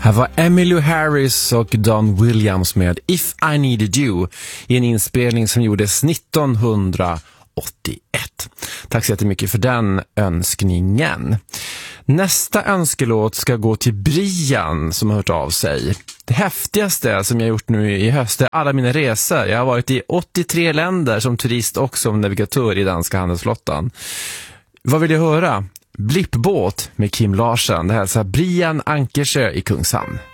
Här var Emmylou Harris och Don Williams med If I Needed You i en inspelning som gjordes 1981. Tack så jättemycket för den önskningen. Nästa önskelåt ska gå till Brian som har hört av sig. Det häftigaste som jag gjort nu i höst är alla mina resor. Jag har varit i 83 länder som turist och som navigatör i danska handelsflottan. Vad vill jag höra? Blippbåt med Kim Larsen. Det här är Brian Ankersjö i Kungshamn.